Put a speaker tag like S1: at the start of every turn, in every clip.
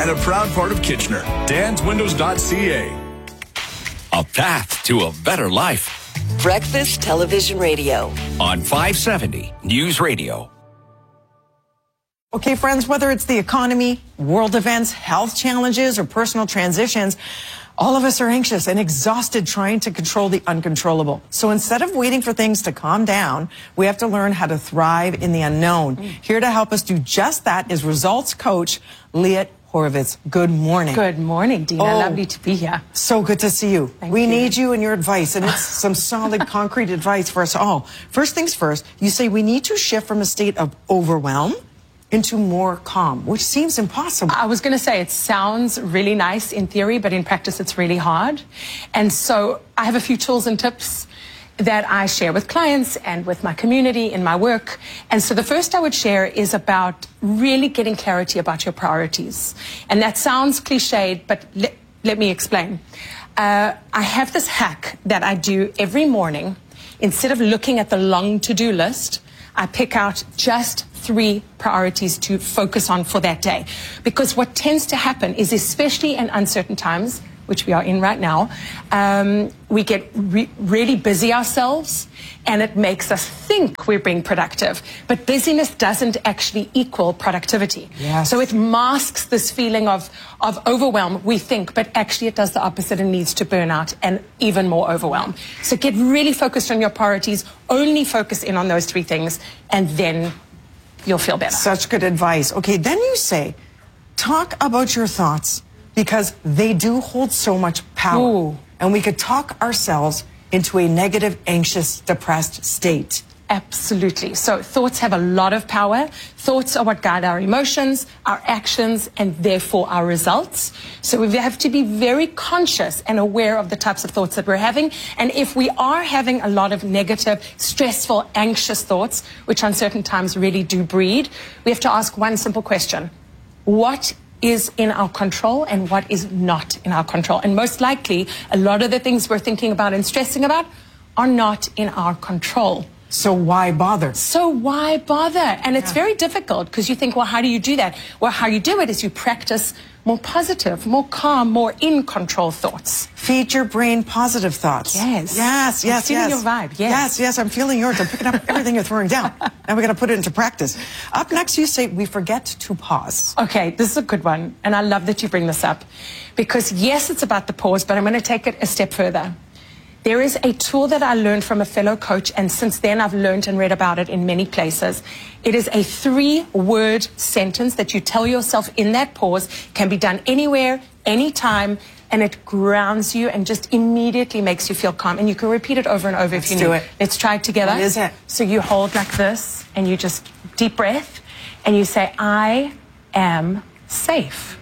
S1: and a proud part of Kitchener. danswindows.ca.
S2: A path to a better life.
S3: Breakfast Television Radio.
S2: On 570 News Radio.
S4: Okay, friends, whether it's the economy, world events, health challenges, or personal transitions, all of us are anxious and exhausted trying to control the uncontrollable. So instead of waiting for things to calm down, we have to learn how to thrive in the unknown. Here to help us do just that is results coach Liat Horowitz. Good morning.
S5: Good morning, Dina. Lovely to be here.
S4: So good to see you.
S5: We
S4: need you and your advice, and it's some solid, concrete advice for us all. First things first, you say we need to shift from a state of overwhelm into more calm, which seems impossible.
S5: I was going to say it sounds really nice in theory, but in practice it's really hard. And so I have a few tools and tips that I share with clients and with my community in my work. And so the first I would share is about really getting clarity about your priorities. And that sounds cliched, but let me explain. I have this hack that I do every morning. Instead of looking at the long to-do list, I pick out just 3 priorities to focus on for that day. Because what tends to happen is, especially in uncertain times, which we are in right now, we get really busy ourselves, and it makes us think we're being productive. But busyness doesn't actually equal productivity.
S4: Yes.
S5: So it masks this feeling of overwhelm, we think, but actually it does the opposite and leads to burnout and even more overwhelm. So get really focused on your priorities, only focus in on those 3 things, and then you'll feel better.
S4: Such good advice. Okay, then you say, talk about your thoughts, because they do hold so much power.
S5: Ooh.
S4: And we could talk ourselves into a negative, anxious, depressed state.
S5: Absolutely. So thoughts have a lot of power. Thoughts are what guide our emotions, our actions, and therefore our results. So we have to be very conscious and aware of the types of thoughts that we're having. And if we are having a lot of negative, stressful, anxious thoughts, which on certain times really do breed, we have to ask one simple question. What is in our control and what is not in our control? And most likely, a lot of the things we're thinking about and stressing about are not in our control.
S4: So why bother?
S5: So why bother? And it's very difficult because you think, well, how do you do that? Well, how you do it is you practice more positive, more calm, more in control thoughts.
S4: Feed your brain positive thoughts.
S5: Yes.
S4: Yes, yes,
S5: I'm feeling your vibe. Yes.
S4: Yes, I'm feeling yours. I'm picking up everything you're throwing down. And we're going to put it into practice. Up next, you say we forget to pause.
S5: Okay, this is a good one. And I love that you bring this up. Because yes, it's about the pause, but I'm going to take it a step further. There is a tool that I learned from a fellow coach, and since then I've learned and read about it in many places. It is a 3-word sentence that you tell yourself in that pause, can be done anywhere, anytime, and it grounds you and just immediately makes you feel calm. And you can repeat it over and over if you need.
S4: Let's do it.
S5: Let's try it together.
S4: What is it?
S5: So you hold like this, and you just deep breath, and you say, I am safe.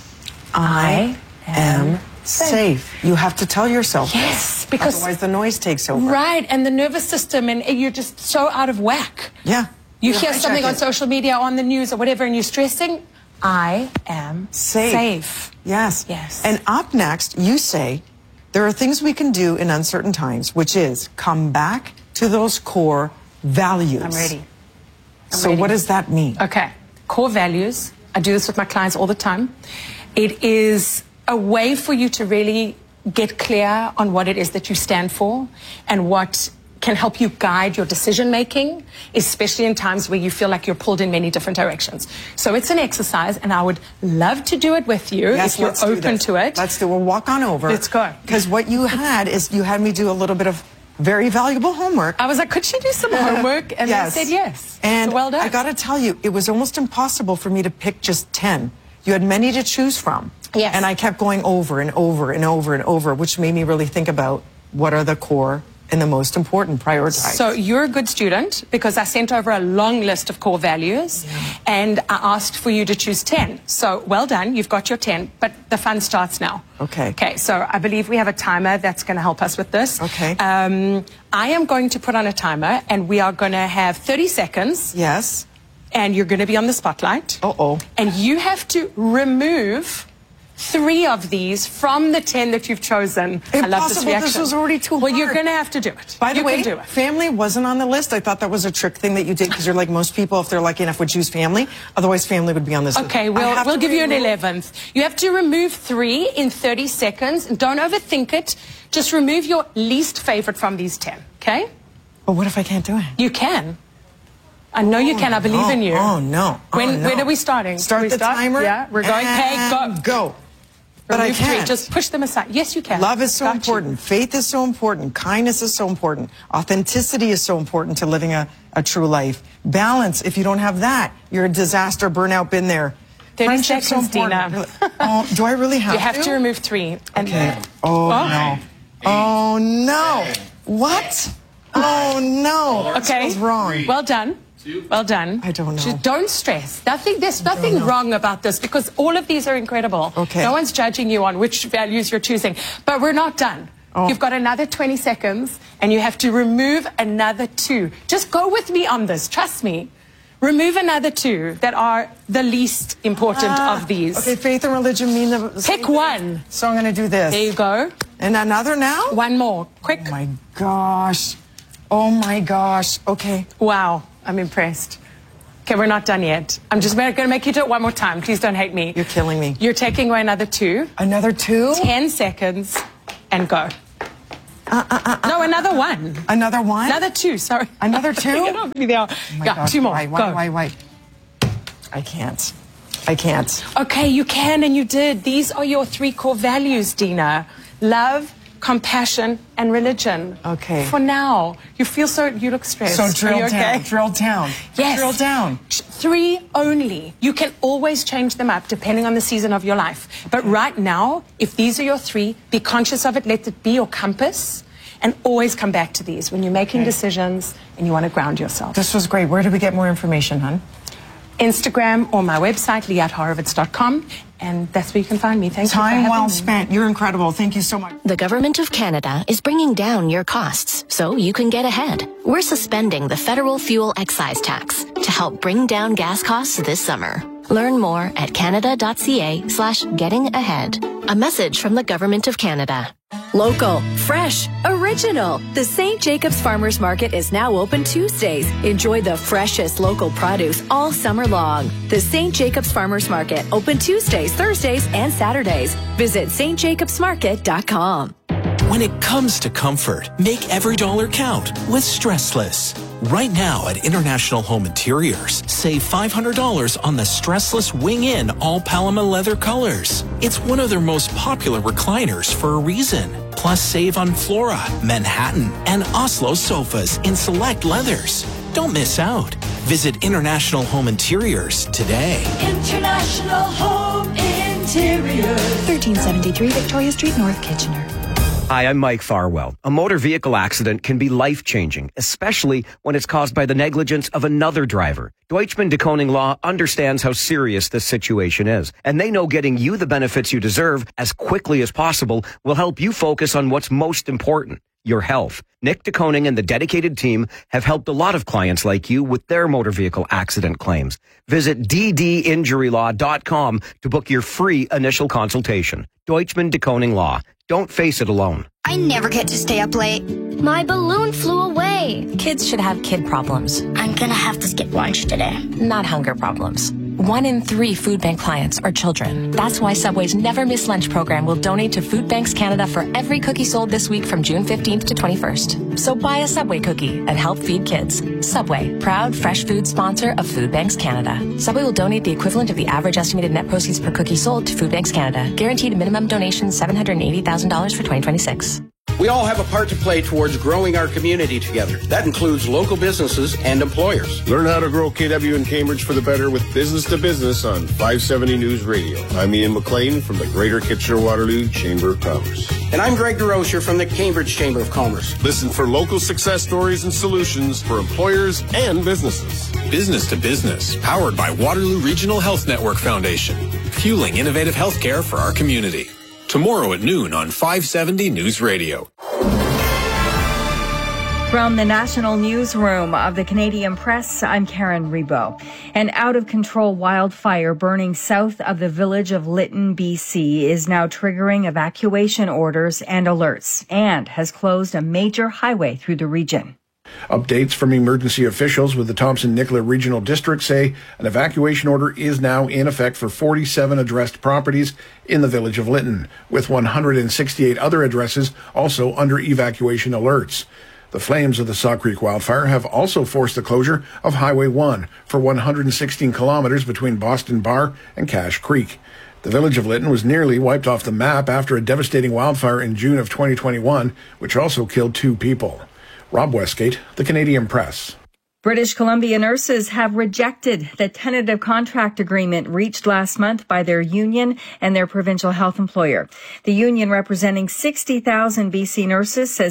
S4: I am safe. You have to tell yourself.
S5: Yes, because
S4: otherwise the noise takes over.
S5: Right, and the nervous system, and you're just so out of whack.
S4: Yeah.
S5: You hear something on social media, on the news, or whatever, and you're stressing. I am safe.
S4: Yes.
S5: Yes.
S4: And up next, you say there are things we can do in uncertain times, which is come back to those core values.
S5: I'm ready.
S4: So what does that mean?
S5: Okay. Core values. I do this with my clients all the time. It is a way for you to really get clear on what it is that you stand for and what can help you guide your decision making, especially in times where you feel like you're pulled in many different directions. So it's an exercise, and I would love to do it with you if you're open to it.
S4: Let's do it. We'll walk on over.
S5: Let's go.
S4: Because what you had is you had me do a little bit of very valuable homework.
S5: I was like, could she do some homework? And
S4: yes.
S5: they said yes.
S4: And
S5: so well done.
S4: I got to tell you, it was almost impossible for me to pick just 10. You had many to choose from.
S5: Yes.
S4: And I kept going over and over and over and over, which made me really think about what are the core and the most important prioritize.
S5: So you're a good student because I sent over a long list of core values and I asked for you to choose 10. So well done, you've got your 10, but the fun starts now.
S4: Okay.
S5: Okay, so I believe we have a timer that's going to help us with this.
S4: Okay.
S5: I am going to put on a timer and we are going to have 30 seconds.
S4: Yes.
S5: And you're going to be on the spotlight.
S4: Uh-oh.
S5: And you have to remove 3 of these from the 10 that you've chosen. I love this reaction.
S4: This was already too hard.
S5: Well, you're going to have to do it.
S4: By the way,
S5: you can do it.
S4: family wasn't on the list. I thought that was a trick thing that you did because you're like most people, if they're lucky enough, would choose family. Otherwise, family would be on this list.
S5: Okay, we'll give you an 11th. You have to remove 3 in 30 seconds. And don't overthink it. Just remove your least favorite from these 10, okay?
S4: But what if I can't do it?
S5: You can. I know you can. I believe in you.
S4: Oh, no.
S5: When are we starting?
S4: Start the timer.
S5: Yeah, we're going. Okay,
S4: go. But I can't.
S5: 3. Just push them aside. Yes, you can.
S4: Love is so important. Faith is so important. Kindness is so important. Authenticity is so important to living a true life. Balance, if you don't have that, you're a disaster, burnout, been there.
S5: 30 seconds, Dina.
S4: Do I really have to?
S5: You have to remove 3.
S4: Okay. No. Oh, no. What? Oh, no.
S5: Okay.
S4: What's wrong?
S5: Well done. Well done.
S4: I don't know.
S5: Just don't stress. There's nothing wrong about this because all of these are incredible.
S4: Okay.
S5: No one's judging you on which values you're choosing. But we're not done. Oh. You've got another 20 seconds and you have to remove another 2. Just go with me on this. Trust me. Remove another 2 that are the least important of these.
S4: Okay, faith and religion mean the same
S5: Pick
S4: thing.
S5: one.
S4: So I'm going to do this.
S5: There you go.
S4: And another now?
S5: One more. Quick.
S4: Oh, my gosh. Oh, my gosh. Okay.
S5: Wow. I'm impressed. Okay, we're not done yet. I'm just going to make you do it one more time. Please don't hate me.
S4: You're killing me.
S5: You're taking away another 2.
S4: Another 2?
S5: 10 seconds and go. No, another 1.
S4: Another 1?
S5: Another 2, sorry.
S4: Another 2?
S5: Oh my gosh, 2 more.
S4: Why? I can't.
S5: Okay, you can and you did. These are your 3 core values, Dina. Love, compassion, and religion.
S4: Okay.
S5: For now. You look stressed.
S4: So drill down.
S5: Yes.
S4: Drill down.
S5: 3 only. You can always change them up depending on the season of your life. But right now, if these are your 3, be conscious of it. Let it be your compass. And always come back to these when you're making decisions and you want to ground yourself.
S4: This was great. Where do we get more information, hon?
S5: Instagram or my website, liathorowitz.com. And that's where you can find me. Thank you for having me.
S4: Time well spent. You're incredible. Thank you so much.
S6: The Government of Canada is bringing down your costs so you can get ahead. We're suspending the federal fuel excise tax to help bring down gas costs this summer. Learn more at canada.ca/getting ahead. A message from the Government of Canada.
S7: Local, fresh, original. The St. Jacobs Farmers Market is now open Tuesdays. Enjoy the freshest local produce all summer long. The St. Jacobs Farmers Market, open Tuesdays, Thursdays, and Saturdays. Visit stjacobsmarket.com.
S8: When it comes to comfort, make every dollar count with Stressless. Right now at International Home Interiors, save $500 on the Stressless Wing-In all Paloma leather colors. It's one of their most popular recliners for a reason. Plus save on Flora, Manhattan, and Oslo sofas in select leathers. Don't miss out. Visit International Home Interiors today.
S9: International Home Interiors.
S10: 1373 Victoria Street, North Kitchener.
S11: Hi, I'm Mike Farwell. A motor vehicle accident can be life-changing, especially when it's caused by the negligence of another driver. Deutschman DeKoning Law understands how serious this situation is, and they know getting you the benefits you deserve as quickly as possible will help you focus on what's most important, your health. Nick DeKoning and the dedicated team have helped a lot of clients like you with their motor vehicle accident claims. Visit ddinjurylaw.com to book your free initial consultation. Deutschman DeKoning Law. Don't face it alone.
S12: I never get to stay up late. My balloon flew away.
S10: Kids should have kid problems.
S12: I'm gonna have to skip lunch today.
S10: Not hunger problems. 1 in 3 food bank clients are children. That's why Subway's Never Miss Lunch program will donate to Food Banks Canada for every cookie sold this week from June 15th to 21st. So buy a Subway cookie and help feed kids. Subway, proud fresh food sponsor of Food Banks Canada. Subway will donate the equivalent of the average estimated net proceeds per cookie sold to Food Banks Canada. Guaranteed minimum donation $780,000 for 2026.
S13: We all have a part to play towards growing our community together. That includes local businesses and employers.
S14: Learn how to grow KW in Cambridge for the better with Business to Business on 570 News Radio. I'm Ian McLean from the Greater Kitchener-Waterloo Chamber of Commerce.
S13: And I'm Greg DeRocher from the Cambridge Chamber of Commerce.
S14: Listen for local success stories and solutions for employers and businesses.
S1: Business to Business, powered by Waterloo Regional Health Network Foundation, fueling innovative healthcare for our community. Tomorrow at noon on 570 News Radio.
S15: From the National Newsroom of the Canadian Press, I'm Karen Rebo. An out-of-control wildfire burning south of the village of Lytton, BC, is now triggering evacuation orders and alerts and has closed a major highway through the region.
S16: Updates from emergency officials with the Thompson-Nicola Regional District say an evacuation order is now in effect for 47 addressed properties in the village of Lytton, with 168 other addresses also under evacuation alerts. The flames of the Saw Creek wildfire have also forced the closure of Highway 1 for 116 kilometers between Boston Bar and Cache Creek. The village of Lytton was nearly wiped off the map after a devastating wildfire in June of 2021, which also killed 2 people. Rob Westgate, The Canadian Press.
S15: British Columbia nurses have rejected the tentative contract agreement reached last month by their union and their provincial health employer. The union, representing 60,000 BC nurses, says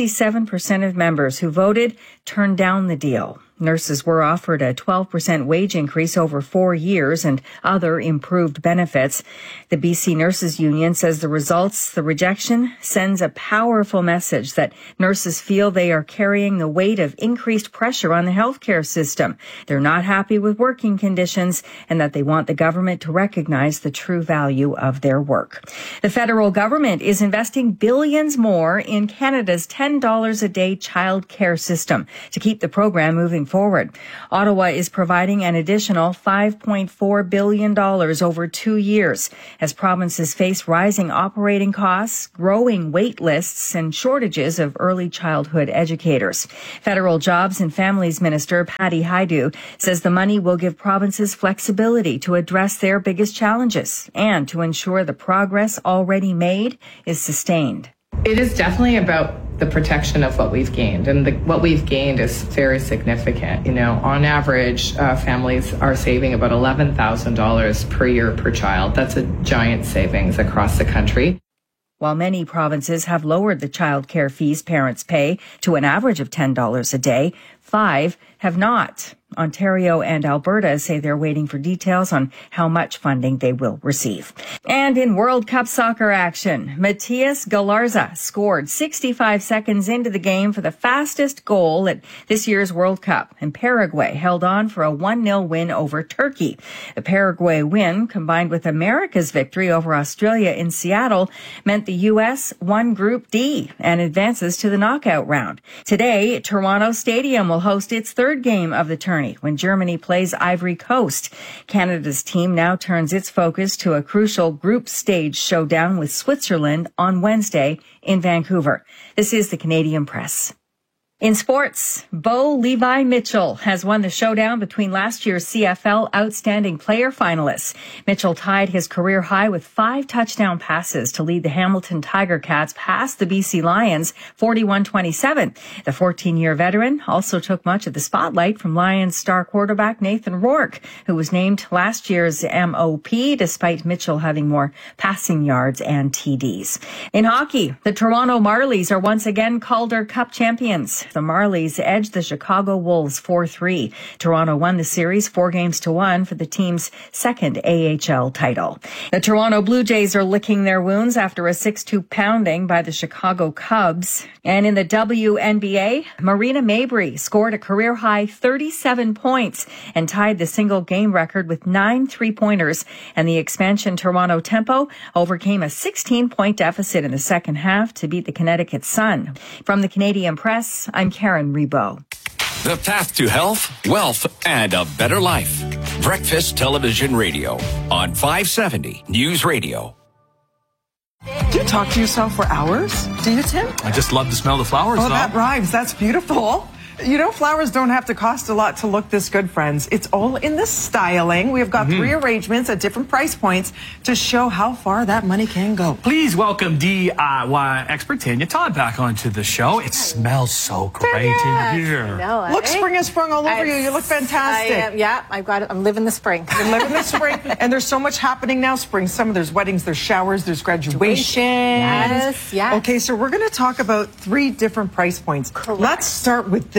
S15: 67% of members who voted turned down the deal. Nurses were offered a 12% wage increase over 4 years and other improved benefits. The BC Nurses Union says the rejection sends a powerful message that nurses feel they are carrying the weight of increased pressure on the healthcare system. They're not happy with working conditions and that they want the government to recognize the true value of their work. The federal government is investing billions more in Canada's $10 a day child care system to keep the program moving forward. Ottawa is providing an additional $5.4 billion over 2 years as provinces face rising operating costs, growing wait lists, and shortages of early childhood educators. Federal Jobs and Families Minister Patty Hajdu says the money will give provinces flexibility to address their biggest challenges and to ensure the progress already made is sustained.
S17: It is definitely about the protection of what we've gained, and what we've gained is very significant. You know, on average, families are saving about $11,000 per year per child. That's a giant savings across the country.
S15: While many provinces have lowered the child care fees parents pay to an average of $10 a day, 5 have not. Ontario and Alberta say they're waiting for details on how much funding they will receive. And in World Cup soccer action, Matias Galarza scored 65 seconds into the game for the fastest goal at this year's World Cup, and Paraguay held on for a 1-0 win over Turkey. The Paraguay win, combined with America's victory over Australia in Seattle, meant the U.S. won Group D and advances to the knockout round. Today, Toronto Stadium will host its third game of the tournament when Germany plays Ivory Coast. Canada's team now turns its focus to a crucial group stage showdown with Switzerland on Wednesday in Vancouver. This is the Canadian Press. In sports, Bo Levi Mitchell has won the showdown between last year's CFL Outstanding Player finalists. Mitchell tied his career high with 5 touchdown passes to lead the Hamilton Tiger Cats past the BC Lions 41-27. The 14-year veteran also took much of the spotlight from Lions star quarterback Nathan Rourke, who was named last year's MOP despite Mitchell having more passing yards and TDs. In hockey, the Toronto Marlies are once again Calder Cup champions. The Marlies edged the Chicago Wolves 4-3. Toronto won the series 4-1 for the team's second AHL title. The Toronto Blue Jays are licking their wounds after a 6-2 pounding by the Chicago Cubs. And in the WNBA, Marina Mabrey scored a career-high 37 points and tied the single-game record with 9 3-pointers. And the expansion Toronto Tempo overcame a 16-point deficit in the second half to beat the Connecticut Sun. From the Canadian Press, I'm Karen Rebo.
S2: The path to health, wealth, and a better life. Breakfast Television Radio on 570 News Radio.
S4: Do you talk to yourself for hours? Do you, Tim?
S18: I just love to smell the flowers.
S4: Oh, that rhymes. That's beautiful. You know, flowers don't have to cost a lot to look this good, friends. It's all in the styling. We've got 3 arrangements at different price points to show how far that money can go.
S18: Please welcome DIY expert Tanya Todd back onto the show. It smells so great in here.
S4: Look, spring has sprung all over you. You look fantastic.
S19: I've got it. I'm living the spring.
S4: You're living the spring. And there's so much happening now. Spring, there's weddings, there's showers, there's graduations.
S19: Yes.
S4: Okay, so we're going to talk about 3 different price points.
S19: Correct.
S4: Let's start with this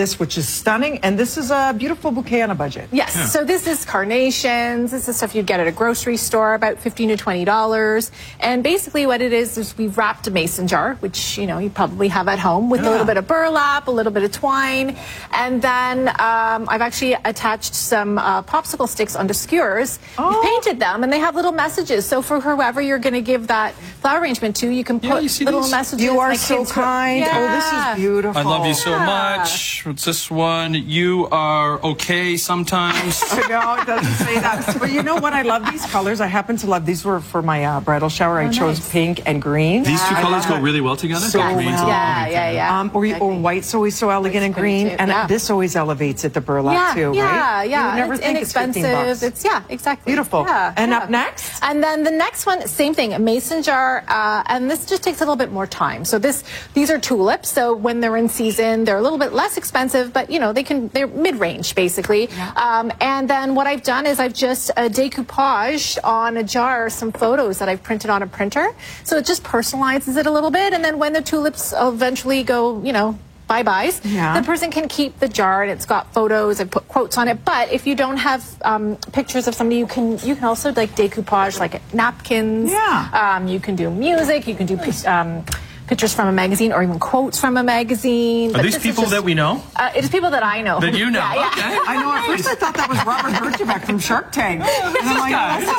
S4: this, which is stunning, and this is a beautiful bouquet on a budget.
S19: Yes, so this is carnations. This is stuff you'd get at a grocery store, about $15 to $20. And basically what it is we've wrapped a mason jar, which, you know, you probably have at home, with a little bit of burlap, a little bit of twine. And then I've actually attached some popsicle sticks onto skewers. We've painted them, and they have little messages. So for whoever you're going to give that flower arrangement to, you can put little messages.
S4: You are
S19: like
S4: so kind. Oh, this is beautiful.
S20: I love you so much. What's this one? You are okay sometimes.
S4: No, it doesn't say that. But you know what? I love these colors. I happen to love these. Were for my bridal shower. I chose pink and green.
S20: These two colors go really well together.
S4: So well.
S19: Yeah.
S4: Or white's always so elegant and green, and this always elevates it. The burlap too, right?
S19: Yeah.
S4: You would never
S19: it's
S4: think
S19: inexpensive.
S4: It's
S19: Exactly.
S4: Beautiful. And up next,
S19: and then the next one, same thing, a mason jar, and this just takes a little bit more time. So these are tulips. So when they're in season, they're a little bit less expensive, but you know they're mid-range basically. And then what I've done is I've just decoupaged on a jar some photos that I've printed on a printer. So it just personalizes it a little bit, and then when the tulips eventually go, you know, bye-byes, the person can keep the jar, and it's got photos and put quotes on it. But if you don't have pictures of somebody, you can also like decoupage like napkins. You can do music. You can do pictures from a magazine, or even quotes from a magazine.
S20: Are these people that we know?
S19: It is people that I know.
S20: That you know?
S19: Yeah.
S20: Okay.
S4: I know. At first I thought that was Robert Herjavec from Shark Tank. And I'm like,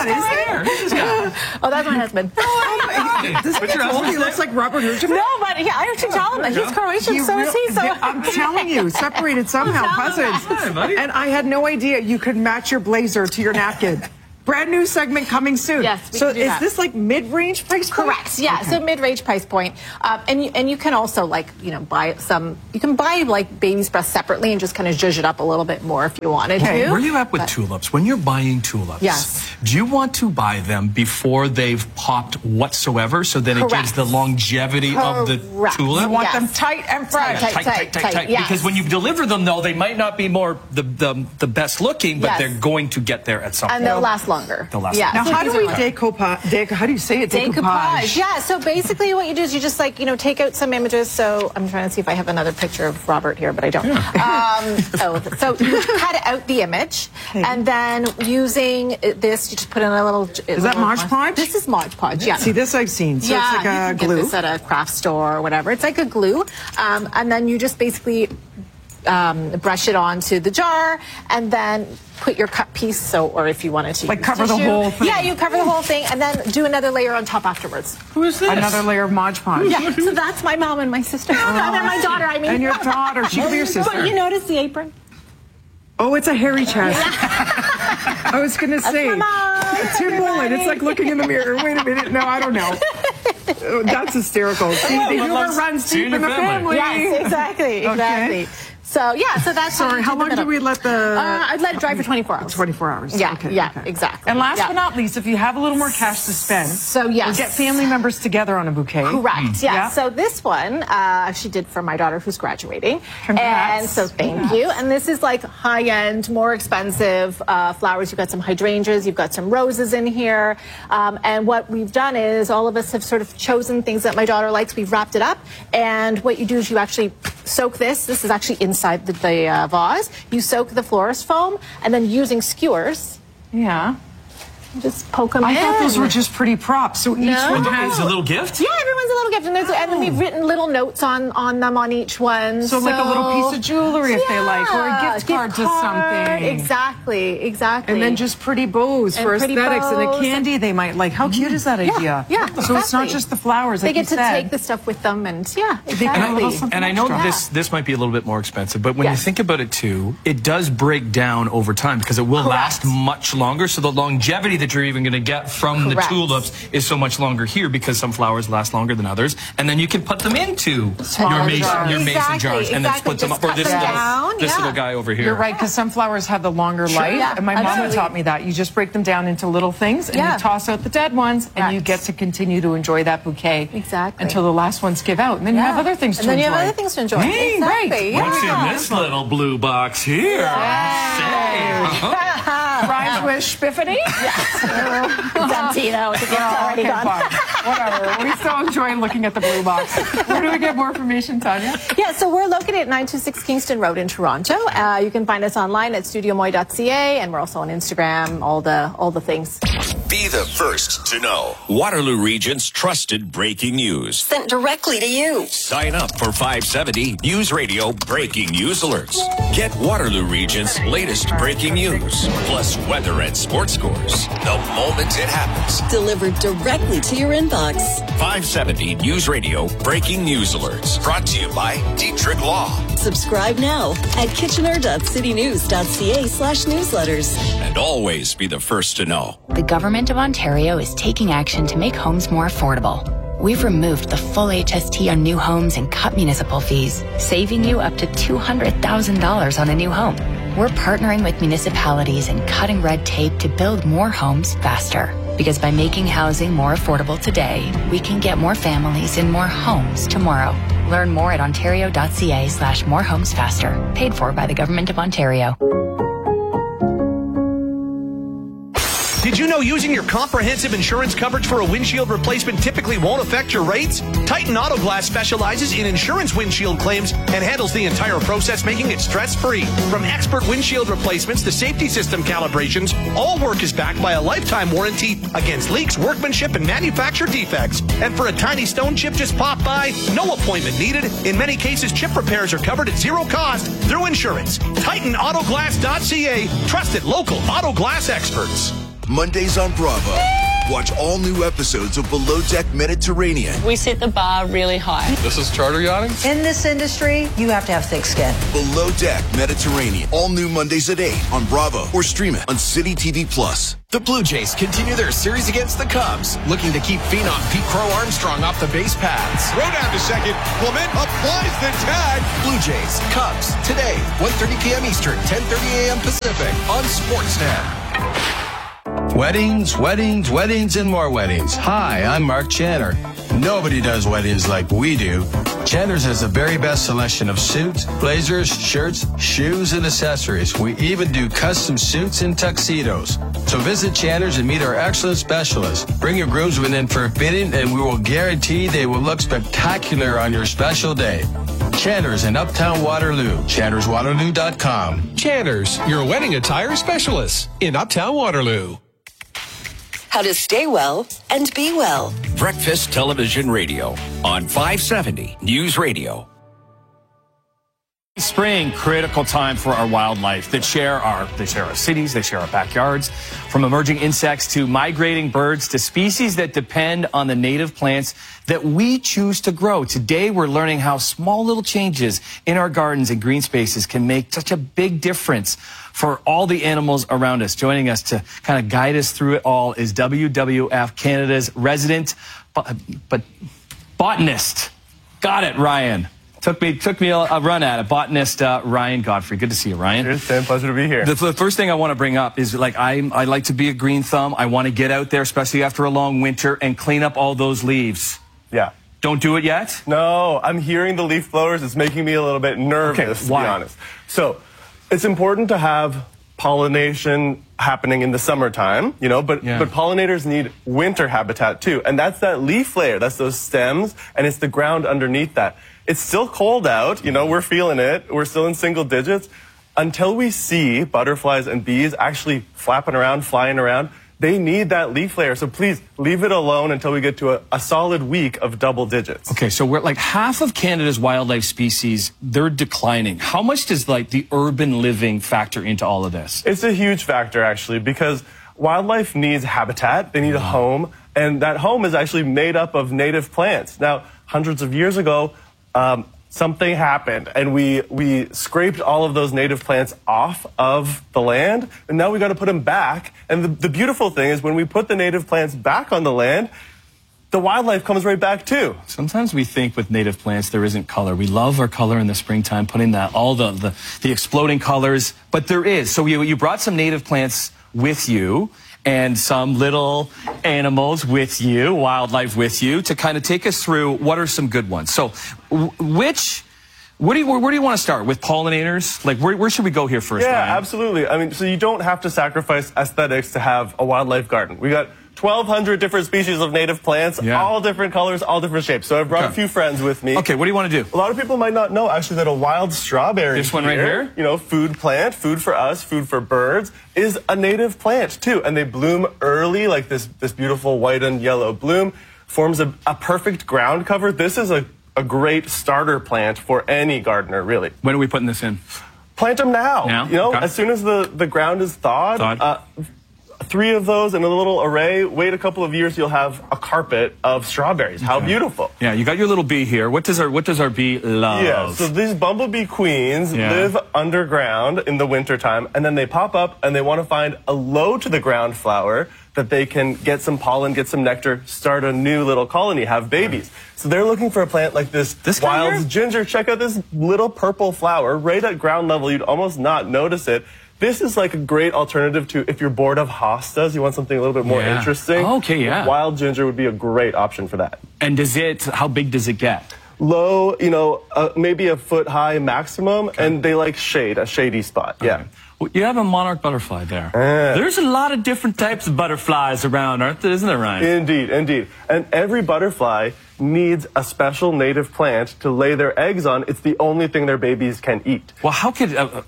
S19: oh, that's my husband.
S4: This he looks like Robert Herjavec.
S19: No, but I have to tell him that he's Croatian, so is he. So
S4: I'm telling you, separated somehow, cousins.
S20: Hi, buddy.
S4: And I had no idea you could match your blazer to your napkin. Brand new segment coming soon.
S19: Yes, we
S4: so
S19: can do
S4: is
S19: that.
S4: This like mid-range price point?
S19: Correct. Yeah. Okay. So mid-range price point, and you can also like buy some. You can buy like baby's breath separately and just kind of zhuzh it up a little bit more if you wanted to.
S20: Where are you at with tulips? When you're buying tulips, do you want to buy them before they've popped whatsoever, so that it gives the longevity of the tulip?
S4: You want them tight and fresh.
S20: Tight.
S19: Yes.
S20: Because when you deliver them, though, they might not be the best looking, but they're going to get there at some point.
S19: And they'll last longer.
S20: They'll last
S19: longer.
S4: Now, how do we decoupage? How do you say it?
S19: Decoupage. Yeah. So basically, what you do is you just take out some images. So I'm trying to see if I have another picture of Robert here, but I don't. So you cut out the image, and then using this, you just put in a little.
S4: Is that Mod Podge?
S19: This is Mod Podge. Yeah.
S4: See, this I've seen. So it's like a glue.
S19: Get this at a craft store or whatever. It's like a glue, and then you just basically brush it onto the jar, and then put your cut piece, or if you wanted to
S4: cover the whole thing.
S19: Yeah, you cover the whole thing, and then do another layer on top afterwards.
S20: Who is this?
S4: Another layer of Mod Podge.
S19: Yeah, so that's my mom and my sister. And then my daughter, I mean.
S4: And your daughter. She could be your sister.
S19: But you notice the apron?
S4: Oh, it's a hairy chest. I was going to say, Tim Mullen, it's like looking in the mirror. Wait a minute. No, I don't know. That's hysterical. See, the humor runs deep in the family.
S19: Yes, exactly.
S4: Okay.
S19: So that's.
S4: Sorry, how long do we let the?
S19: I'd let it dry for 24 hours.
S4: 24 hours.
S19: Yeah,
S4: okay,
S19: exactly.
S4: And last but not least, if you have a little more cash to spend, we'll get family members together on a bouquet.
S19: Correct. Yeah. So this one actually did for my daughter who's graduating.
S4: Congrats.
S19: And so thank you. And this is like high-end, more expensive flowers. You've got some hydrangeas, you've got some roses in here. And what we've done is all of us have sort of chosen things that my daughter likes. We've wrapped it up. And what you do is you actually soak this. This is actually inside the vase. You soak the florist foam, and then using skewers.
S4: Yeah.
S19: Just poke them in.
S4: I thought those were just pretty props. So each one has
S20: a little gift?
S19: Yeah, everyone's a little gift. And, and then we've written little notes on them on each one.
S4: So like a little piece of jewelry if they like, or a gift card to something.
S19: Exactly.
S4: And then just pretty bows for aesthetics and a candy they might like. How cute is that idea?
S19: Yeah.
S4: So it's not just the flowers,
S19: they
S4: like
S19: get to take the stuff with them, and exactly.
S20: And I know this might be a little bit more expensive, but when you think about it too, it does break down over time because it will last much longer. So the longevity that you're even going to get from the tulips is so much longer here because some flowers last longer than others. And then you can put them into your mason jars and then split them up. Or this little guy over here.
S4: You're right, because some flowers have the longer life.
S19: Yeah,
S4: and my mama taught me that. You just break them down into little things and you toss out the dead ones and you get to continue to enjoy that bouquet until the last ones give out. And then you have other things to enjoy.
S19: And then you have other things to enjoy. Exactly.
S20: What's in this little blue box here?
S4: Fries with spiffity?
S19: Yes. Dantino. It's already gone.
S5: Whatever. We still enjoy looking at the blue box. Where do we get more information, Tanya?
S19: Yeah, so we're located at 926 Kingston Road in Toronto. You can find us online at studiomoy.ca, and we're also on Instagram, all the things.
S2: Be the first to know. Waterloo Region's trusted breaking news.
S3: Sent directly to you.
S2: Sign up for 570 News Radio Breaking News Alerts. Get Waterloo Region's latest breaking news, plus weather and sports scores, the moment it happens.
S3: Delivered directly to your inbox.
S2: 570 News Radio Breaking News Alerts. Brought to you by Dietrich Law.
S3: Subscribe now at kitchener.citynews.ca/newsletters.
S2: And always be the first to know.
S21: The Government of Ontario is taking action to make homes more affordable. We've removed the full HST on new homes and cut municipal fees, saving you up to $200,000 on a new home. We're partnering with municipalities and cutting red tape to build more homes faster. Because by making housing more affordable today, we can get more families in more homes tomorrow. Learn more at ontario.ca/morehomesfaster. Paid for by the Government of Ontario.
S22: Did you know using your comprehensive insurance coverage for a windshield replacement typically won't affect your rates? Titan Auto Glass specializes in insurance windshield claims and handles the entire process, making it stress-free. From expert windshield replacements to safety system calibrations, all work is backed by a lifetime warranty against leaks, workmanship, and manufacturer defects. And for a tiny stone chip just popped by, no appointment needed. In many cases, chip repairs are covered at zero cost through insurance. TitanAutoGlass.ca, trusted local auto glass experts.
S23: Mondays on Bravo. Watch all new episodes of Below Deck Mediterranean.
S24: We set the bar really high.
S23: This is charter yachting.
S25: In this industry, you have to have thick skin.
S23: Below Deck Mediterranean. All new Mondays at 8 on Bravo or stream it on City TV Plus.
S1: The Blue Jays continue their series against the Cubs, looking to keep phenom Pete Crow Armstrong off the base paths.
S26: Throw down to second. Clement applies the tag.
S1: Blue Jays, Cubs, today, 1:30 p.m. Eastern, 10:30 a.m. Pacific on Sportsnet.
S27: Weddings, weddings, weddings, and more weddings. Hi, I'm Mark Channer. Nobody does weddings like we do. Channer's has the very best selection of suits, blazers, shirts, shoes, and accessories. We even do custom suits and tuxedos. So visit Channer's and meet our excellent specialists. Bring your groomsmen in for a fitting, and we will guarantee they will look spectacular on your special day. Channer's in Uptown Waterloo. ChannersWaterloo.com.
S1: Channer's, your wedding attire specialist in Uptown Waterloo.
S3: How to stay well and be well.
S2: Breakfast Television Radio on 570 News Radio.
S18: Spring, critical time for our wildlife that share our cities, they share our backyards, from emerging insects to migrating birds to species that depend on the native plants that we choose to grow. Today, we're learning how small little changes in our gardens and green spaces can make such a big difference for all the animals around us. Joining us to kind of guide us through it all is WWF Canada's resident botanist. Got it, Ryan. Took me a run at it. Botanist Ryan Godfrey. Good to see you, Ryan.
S28: It's a pleasure to be here.
S18: The first thing I want to bring up is, like, I like to be a green thumb. I want to get out there, especially after a long winter, and clean up all those leaves.
S28: Yeah.
S18: Don't do it yet?
S28: No, I'm hearing the leaf blowers. It's making me a little bit nervous, to be honest. So it's important to have pollination happening in the summertime, but pollinators need winter habitat too. And that's that leaf layer. That's those stems, and it's the ground underneath that. It's still cold out, we're feeling it. We're still in single digits. Until we see butterflies and bees actually flapping around, flying around, they need that leaf layer. So please leave it alone until we get to a solid week of double digits.
S18: Okay, so we're like half of Canada's wildlife species, they're declining. How much does the urban living factor into all of this?
S28: It's a huge factor, actually, because wildlife needs habitat. They need a home, and that home is actually made up of native plants. Now, hundreds of years ago, something happened, and we scraped all of those native plants off of the land, and now we got to put them back. And the beautiful thing is, when we put the native plants back on the land, the wildlife comes right back too.
S18: Sometimes we think with native plants there isn't color. We love our color in the springtime, putting all the exploding colors, but there is. So you brought some native plants with you, and some little animals with you, wildlife with you, to kind of take us through what are some good ones. So where do you want to start? With pollinators? Like, where should we go here first,
S28: Yeah,
S18: Ryan?
S28: Absolutely. I mean, so you don't have to sacrifice aesthetics to have a wildlife garden. We got 1,200 different species of native plants, all different colors, all different shapes. So I've brought a few friends with me.
S20: Okay, what do you want to do?
S28: A lot of people might not know, actually, that a wild strawberry
S20: This one right here?
S28: You know, food plant, food for us, food for birds, is a native plant, too. And they bloom early, like this beautiful white and yellow bloom, forms a perfect ground cover. This is a great starter plant for any gardener, really.
S20: When are we putting this in?
S28: Plant them now. You know, as soon as the ground is thawed. 3 of those in a little array. Wait a couple of years, you'll have a carpet of strawberries. How beautiful.
S20: Yeah, you got your little bee here. What does our bee love?
S28: Yeah, so these bumblebee queens live underground in the wintertime, and then they pop up and they want to find a low to the ground flower that they can get some pollen, get some nectar, start a new little colony, have babies. So they're looking for a plant like this wild ginger. Check out this little purple flower right at ground level. You'd almost not notice it. This is like a great alternative to if you're bored of hostas, you want something a little bit more interesting.
S20: Okay,
S28: Wild ginger would be a great option for that.
S20: And how big does it get?
S28: Low, you know, maybe a foot high maximum, and they like shade, a shady spot. Yeah.
S20: Well, you have a monarch butterfly there. There's a lot of different types of butterflies around, aren't there? Isn't there, Ryan?
S28: Indeed, indeed. And every butterfly needs a special native plant to lay their eggs on. It's the only thing their babies can eat.
S20: Well, how could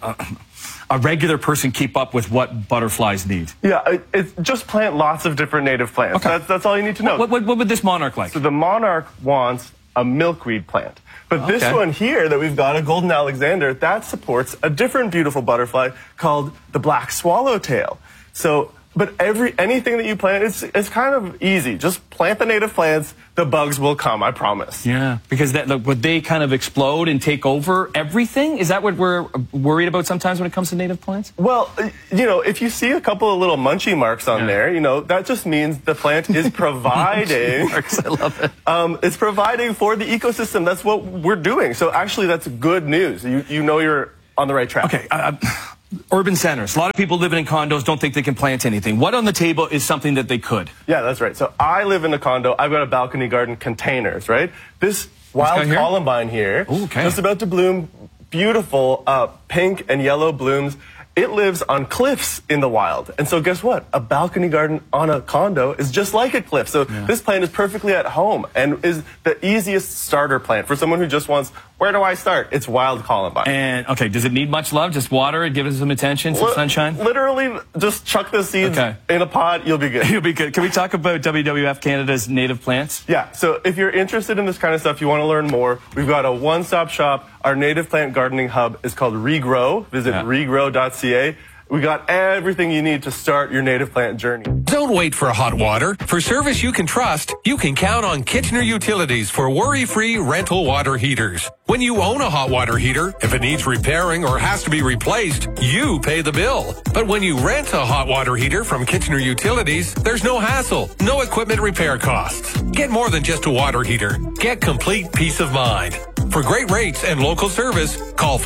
S20: a regular person keep up with what butterflies need?
S28: Yeah, it's just plant lots of different native plants.
S20: Okay.
S28: That's all you need to know.
S20: What would this monarch like?
S28: So the monarch wants a milkweed plant. But this one here that we've got, a golden Alexander, that supports a different beautiful butterfly called the black swallowtail. So, but anything that you plant, it's kind of easy. Just plant the native plants, the bugs will come, I promise.
S20: Yeah, because would they kind of explode and take over everything? Is that what we're worried about sometimes when it comes to native plants?
S28: Well, you know, if you see a couple of little munchie marks on there, you know, that just means the plant is providing.
S20: Marks, I love it.
S28: It's providing for the ecosystem. That's what we're doing. So actually, that's good news. You know you're on the right track.
S20: Okay. Urban centers. A lot of people living in condos don't think they can plant anything. What on the table is something that they could?
S28: Yeah, that's right. So I live in a condo. I've got a balcony garden, containers, right? This wild columbine here, just about to bloom, beautiful pink and yellow blooms. It lives on cliffs in the wild. And so guess what? A balcony garden on a condo is just like a cliff. So this plant is perfectly at home and is the easiest starter plant for someone who just wants, where do I start? It's wild columbine.
S20: And, okay, does it need much love? Just water it, give it some attention, some sunshine?
S28: Literally, just chuck the seeds in a pot, you'll be good.
S20: You'll be good. Can we talk about WWF Canada's native plants?
S28: Yeah, so if you're interested in this kind of stuff, you want to learn more, we've got a one-stop shop. Our native plant gardening hub is called Regrow. Visit regrow.ca. We got everything you need to start your native plant journey.
S6: Don't wait for hot water. For service you can trust, you can count on Kitchener Utilities for worry-free rental water heaters. When you own a hot water heater, if it needs repairing or has to be replaced, you pay the bill. But when you rent a hot water heater from Kitchener Utilities, there's no hassle, no equipment repair costs. Get more than just a water heater. Get complete peace of mind. For great rates and local service, call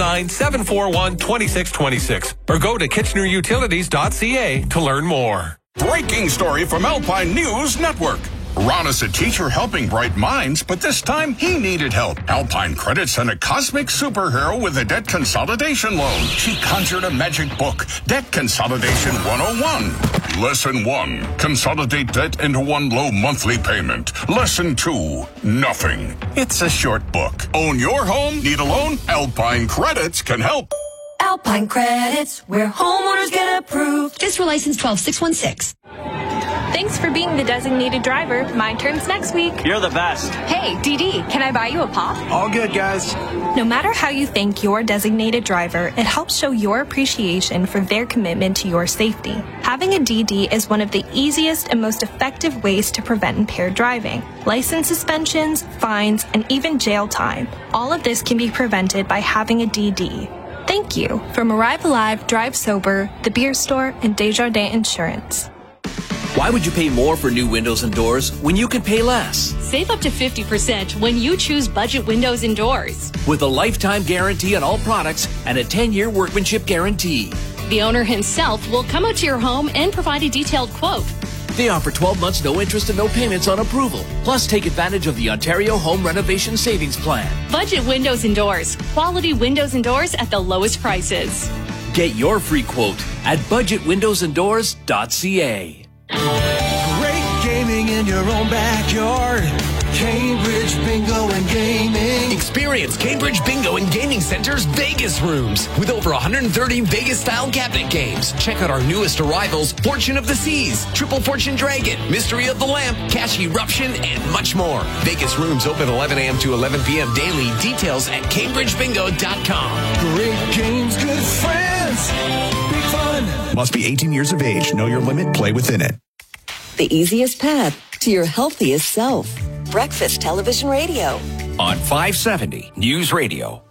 S6: 519-741-2626 or go to kitchenerutilities.ca to learn more.
S7: Breaking story from Alpine News Network. Ron is a teacher helping bright minds, but this time he needed help. Alpine Credit sent a cosmic superhero with a debt consolidation loan. She conjured a magic book, Debt Consolidation 101. Lesson 1, consolidate debt into one low monthly payment. Lesson 2, nothing. It's a short book. Own your home? Need a loan? Alpine Credits can help.
S8: Alpine Credits, where homeowners get approved. Just for license 12616.
S9: Thanks for being the designated driver. My turn's next week.
S10: You're the best.
S9: Hey, DD, can I buy you a pop?
S10: All good, guys.
S9: No matter how you thank your designated driver, it helps show your appreciation for their commitment to your safety. Having a DD is one of the easiest and most effective ways to prevent impaired driving. License suspensions, fines, and even jail time. All of this can be prevented by having a DD. Thank you. From Arrive Alive, Drive Sober, The Beer Store, and Desjardins Insurance.
S11: Why would you pay more for new windows and doors when you can pay less?
S12: Save up to 50% when you choose Budget Windows and Doors.
S11: With a lifetime guarantee on all products and a 10-year workmanship guarantee.
S12: The owner himself will come out to your home and provide a detailed quote.
S11: They offer 12 months no interest and no payments on approval. Plus, take advantage of the Ontario Home Renovation Savings Plan.
S12: Budget Windows and Doors. Quality windows and doors at the lowest prices.
S11: Get your free quote at budgetwindowsanddoors.ca.
S4: gaming in your own backyard. Cambridge Bingo and Gaming.
S5: Experience Cambridge Bingo and Gaming Center's Vegas rooms with over 130 Vegas-style cabinet games. Check out our newest arrivals, Fortune of the Seas, Triple Fortune Dragon, Mystery of the Lamp, Cash Eruption, and much more. Vegas rooms open 11 a.m. to 11 p.m. daily. Details at CambridgeBingo.com.
S4: Great games, good friends, big fun.
S10: Must be 18 years of age. Know your limit. Play within it.
S3: The easiest path to your healthiest self. Breakfast Television Radio.
S2: On 570 News Radio.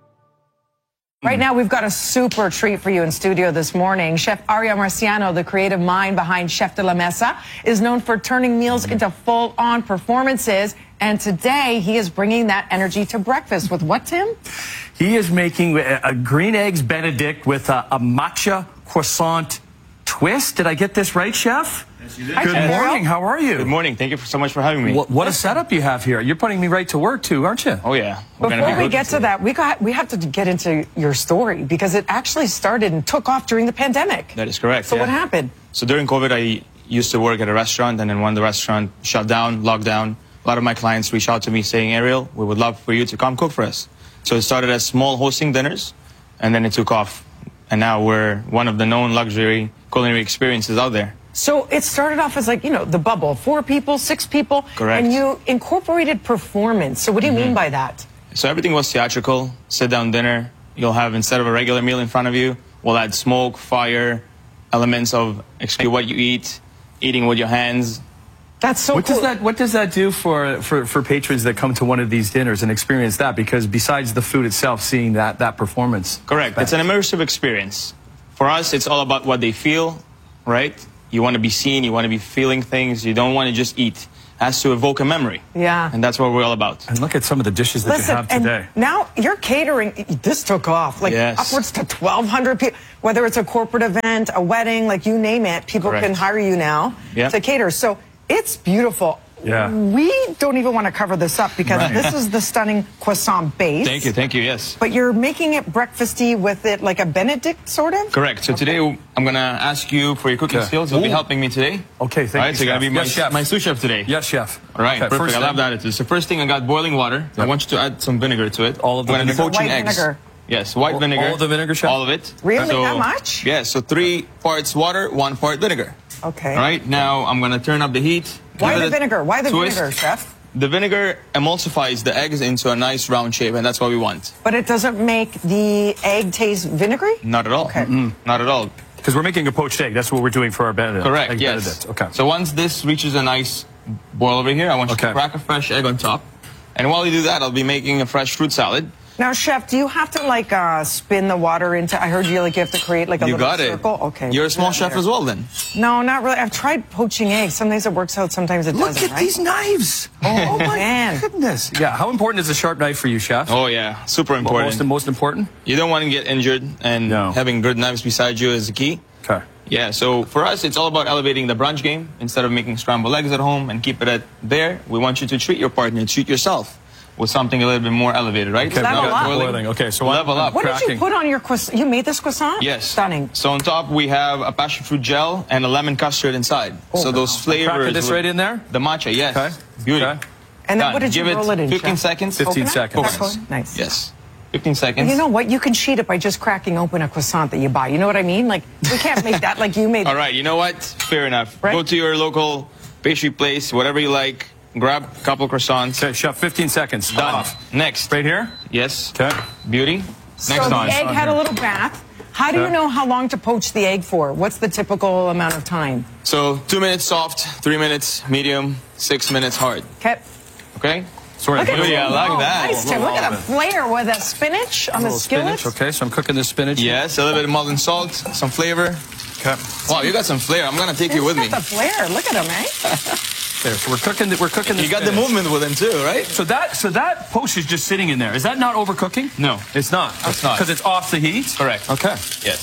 S13: Right now, we've got a super treat for you in studio this morning. Chef Aria Marciano, the creative mind behind Chef de la Mesa, is known for turning meals into full-on performances. And today, he is bringing that energy to breakfast with what, Tim?
S18: He is making a green eggs Benedict with a matcha croissant twist. Did I get this right, Chef?
S14: Yes, you did.
S18: Good morning. How are you?
S14: Good morning. Thank you so much for having me.
S18: What a setup you have here. You're putting me right to work, too, aren't you?
S14: Oh, yeah.
S13: Before we get to that, we have to get into your story because it actually started and took off during the pandemic.
S14: That is correct.
S13: So what happened?
S14: So during COVID, I used to work at a restaurant, and then when the restaurant shut down, locked down, a lot of my clients reached out to me saying, Ariel, we would love for you to come cook for us. So it started as small hosting dinners, and then it took off. And now we're one of the known luxury culinary experiences out there.
S13: So it started off as like, you know, the bubble, 4 people, 6 people.
S14: Correct.
S13: And you incorporated performance. So what do you mean by that?
S14: So everything was theatrical, sit-down dinner. You'll have, instead of a regular meal in front of you, we'll add smoke, fire, elements of exactly what you eat, eating with your hands.
S13: That's so
S18: cool.
S13: cool.
S18: What does that do for patrons that come to one of these dinners and experience that? Because besides the food itself, seeing that performance.
S14: Correct. It's an immersive experience. For us, it's all about what they feel, right? You want to be seen, you want to be feeling things, you don't want to just eat. It has to evoke a memory.
S13: Yeah.
S14: And that's what we're all about.
S18: And look at some of the dishes that you have today.
S13: And now you're catering, this took off, like upwards to 1,200 people. Whether it's a corporate event, a wedding, like you name it, people can hire you now to cater. So it's beautiful.
S18: Yeah.
S13: We don't even want to cover this up because this is the stunning croissant base.
S14: Thank you, yes.
S13: But you're making it breakfasty with it like a Benedict, sort of?
S14: Correct. So today I'm going to ask you for your cooking skills. You'll be helping me today.
S18: Okay, thank you,
S14: So you're going to be my sous chef today.
S18: Yes, chef.
S14: All right, perfect. I love that attitude. So first thing, I got boiling water. I want you to add some vinegar to it.
S18: All of the
S14: vinegar?
S18: vinegar?
S14: Poaching
S13: White
S14: eggs.
S13: vinegar.
S14: Yes, white vinegar.
S18: All of the vinegar, chef?
S14: All of it.
S13: Really?
S14: So,
S13: That much?
S14: Yeah, so 3 parts water, 1 part vinegar.
S13: Okay.
S14: All right, now I'm going to turn up the heat.
S13: Why the vinegar? Why the
S14: twist.
S13: vinegar, chef?
S14: The vinegar emulsifies the eggs into a nice round shape, and that's what we want.
S13: But it doesn't make the egg taste vinegary?
S14: Not at all.
S13: Okay.
S14: Not at all.
S18: Because we're making a poached egg. That's what we're doing for our Benedict.
S14: Correct,
S18: egg
S14: yes.
S18: Benedict. Okay.
S14: So once this reaches a nice boil over here, I want you to crack a fresh egg on top. And while you do that, I'll be making a fresh fruit salad.
S13: Now, chef, do you have to like spin the water into? I heard you like you have to create like a little circle. Okay.
S14: You're a small chef as well, then.
S13: No, not really. I've tried poaching eggs. Sometimes it works out, sometimes it doesn't.
S18: Look at these knives. Oh my
S13: man.
S18: goodness. Yeah. How important is a sharp knife for you, chef?
S14: Oh yeah, super important.
S18: Most important.
S14: You don't want to get injured, and having good knives beside you is the key.
S18: Okay.
S14: Yeah. So for us, it's all about elevating the brunch game. Instead of making scrambled eggs at home and keep it there, we want you to treat your partner, treat yourself with something a little bit more elevated, right?
S13: Okay, level up.
S18: Okay, so
S14: level up.
S13: What did you put on your croissant? You made this croissant?
S14: Yes.
S13: Stunning.
S14: So on top we have a passion fruit gel and a lemon custard inside. So those flavors.
S18: Cracking this right in there?
S14: The matcha, yes.
S18: Okay.
S14: Beauty.
S18: Okay.
S13: And then what did you roll it in?
S14: 15 seconds.
S18: 15 seconds.
S13: Nice.
S14: Yes. 15 seconds.
S13: You know what? You can cheat it by just cracking open a croissant that you buy. You know what I mean? Like, we can't make that like you made.
S14: All right, you know what? Fair enough. Go to your local pastry place, whatever you like. Grab a couple croissants.
S18: Okay, chef, 15 seconds. Done.
S14: Next.
S18: Right here?
S14: Yes.
S18: Okay.
S14: Beauty.
S13: So the egg had a little bath. How do you know how long to poach the egg for? What's the typical amount of time?
S14: So 2 minutes soft, 3 minutes medium, 6 minutes hard.
S13: Okay.
S14: Okay?
S18: Sorry,
S14: Beauty, I like that.
S13: Nice, Tim. Look at the flair with the spinach on the skillet.
S18: Spinach. Okay, so I'm cooking the spinach.
S14: Yes, a little bit of Maldon salt, some flavor.
S18: Okay.
S14: Wow, you got some flair. I'm going to take you with me.
S13: Got the flair. Look at him, eh?
S18: There, so we're cooking the
S14: You got the movement with him too, right?
S18: So that poach is just sitting in there. Is that not overcooking?
S14: No.
S18: It's not.
S14: It's not.
S18: Because it's off the heat?
S14: Correct.
S18: Okay.
S14: Yes.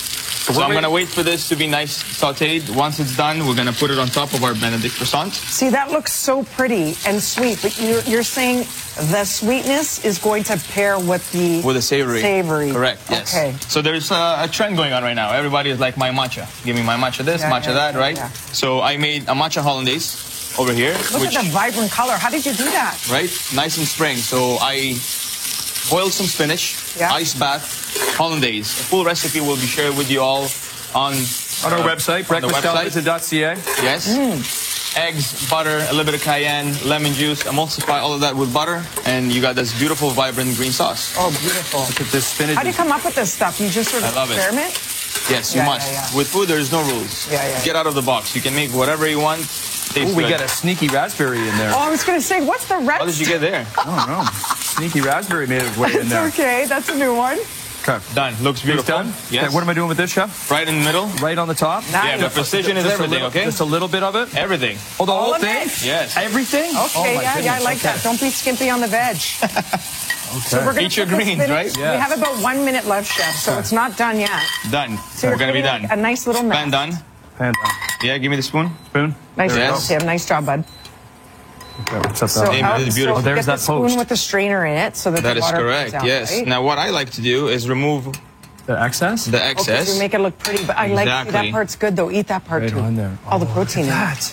S14: So I'm going to wait for this to be nice sauteed. Once it's done, we're going to put it on top of our Benedict croissant.
S13: See, that looks so pretty and sweet, but you're saying the sweetness is going to pair with the
S14: savory.
S13: Savory.
S14: Correct, yes.
S13: Okay.
S14: So there's a trend going on right now. Everybody is like, my matcha. Give me my matcha this, matcha that, right?
S13: Yeah.
S14: So I made a matcha hollandaise. over here.
S13: Look at the vibrant color. How did you do that?
S14: Right? Nice and spring. So I boiled some spinach, ice bath, hollandaise. A full recipe will be shared with you all on
S20: our website, breakfasttelevision.ca.
S14: Yes. Eggs, butter, a little bit of cayenne, lemon juice. Emulsify all of that with butter, and you got this beautiful, vibrant green sauce.
S13: Oh, beautiful.
S20: Look at this spinach.
S13: How do you come up with this stuff? You just sort of experiment?
S14: Yes, you must. With food, there's no rules. Get out of the box. You can make whatever you want.
S20: Oh, we got a sneaky raspberry in there.
S13: Oh, I was going to say, what's the red?
S14: How did you get there?
S20: I don't know. Sneaky raspberry made its way in there.
S13: It's okay. That's a new one.
S20: Okay.
S14: Done. Looks beautiful.
S20: Done?
S14: Yes.
S20: Okay, what am I doing with this, Chef?
S14: Right in the middle.
S20: Right on the top?
S13: Nice.
S14: Yeah, the precision is everything, okay?
S20: Just a little bit of it?
S14: Everything.
S20: Oh, the whole
S13: All of
S20: thing?
S13: it?
S14: Yes.
S20: Everything?
S13: Okay, I like that. Don't be skimpy on the veg. So we're gonna
S14: eat your greens, right?
S13: Yes. We have about 1 minute left, Chef, so it's not done yet.
S14: Done.
S13: So
S14: we're going to be done.
S13: A nice little mess.
S14: Pan done.
S20: Pan done.
S14: Yeah, give me the spoon.
S20: Spoon?
S13: Nice
S14: Yes.
S13: job, Tim. Nice job, bud.
S20: Okay, what's up,
S13: So,
S14: This is beautiful.
S20: there's
S13: get the
S20: that
S13: spoon
S20: post.
S13: with the strainer in it so that
S14: That
S13: the
S14: is
S13: water
S14: correct,
S13: comes out,
S14: yes.
S13: right?
S14: Now, what I like to do is remove
S20: the excess.
S14: The
S13: Okay,
S14: excess.
S13: so you make it look pretty, but I like that part's good though. Eat that part
S20: Right
S13: too.
S20: on there.
S13: All the protein in
S20: that.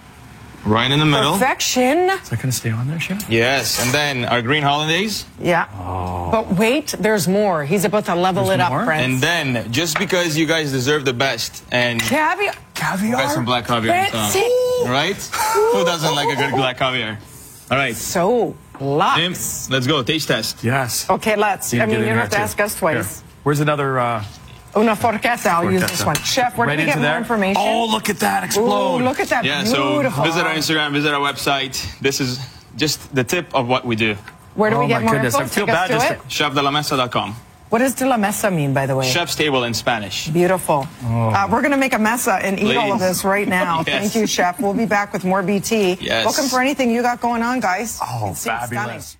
S14: Right in the middle.
S13: Perfection.
S20: Is that going to stay on there, Chef?
S14: Yes, and then our green hollandaise.
S13: Yeah.
S20: Oh.
S13: But wait, there's more. He's about to level it up, friends.
S14: And then, just because you guys deserve the best, and
S13: Caviar.
S14: got some black caviar on top.
S13: Fancy.
S14: Right? Who doesn't like a good black caviar? All right.
S13: So, lots.
S14: Tim, let's go. Taste test.
S20: Yes.
S13: Okay, let's. I mean, you don't have to ask us twice.
S20: Here. Where's another...
S13: Una forchetta. I'll use this one. Chef, where
S20: Right
S13: do we get
S20: into
S13: more
S20: there?
S13: information?
S20: Oh, look at that explode.
S13: Ooh, look at that
S14: Yeah,
S13: beautiful.
S14: so visit our Instagram, visit our website. This is just the tip of what we do.
S13: Where do we get more info?
S20: I feel
S13: Take us
S20: bad
S13: to
S20: just
S13: it.
S14: chefdelamesa.com.
S13: What does de la mesa mean, by the way?
S14: Chef's table in Spanish.
S13: Beautiful. We're going to make a mesa and eat all of this right now.
S14: Yes.
S13: Thank you, Chef. We'll be back with more BT.
S14: Yes.
S13: Looking for anything you got going on, guys.
S20: Oh, fabulous.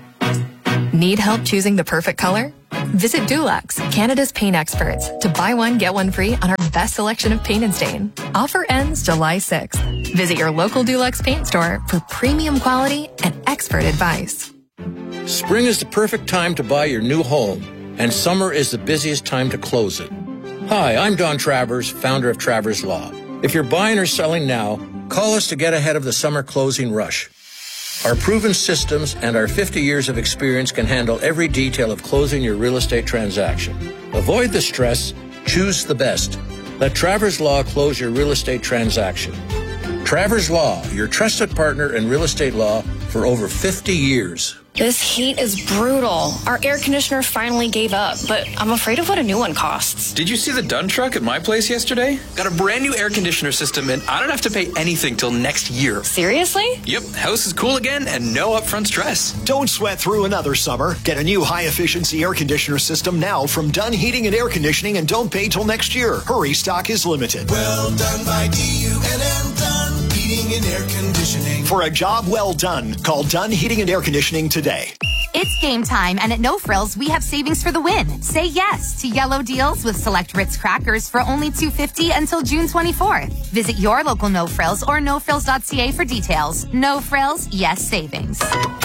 S15: Need help choosing the perfect color? Visit Dulux, Canada's paint experts, to buy one, get one free on our best selection of paint and stain. Offer ends July 6th. Visit your local Dulux paint store for premium quality and expert advice.
S16: Spring is the perfect time to buy your new home, and summer is the busiest time to close it. Hi, I'm Don Travers, founder of Travers Law. If you're buying or selling now, call us to get ahead of the summer closing rush. Our proven systems and our 50 years of experience can handle every detail of closing your real estate transaction. Avoid the stress, choose the best. Let Travers Law close your real estate transaction. Travers Law, your trusted partner in real estate law for over 50 years.
S17: This heat is brutal. Our air conditioner finally gave up, but I'm afraid of what a new one costs.
S19: Did you see the Dunn truck at my place yesterday? Got a brand new air conditioner system, and I don't have to pay anything till next year.
S17: Seriously?
S19: Yep, house is cool again and no upfront stress.
S21: Don't sweat through another summer. Get a new high-efficiency air conditioner system now from Dunn Heating and Air Conditioning and don't pay till next year. Hurry, stock is limited.
S22: Well done by DUNN Dunn Heating and Air Conditioning.
S21: For a job well done, call Dunn Heating and Air Conditioning today.
S24: It's game time, and at No Frills, we have savings for the win. Say yes to yellow deals with select Ritz crackers for only $2.50 until June 24th. Visit your local No Frills or nofrills.ca for details. No Frills, yes savings.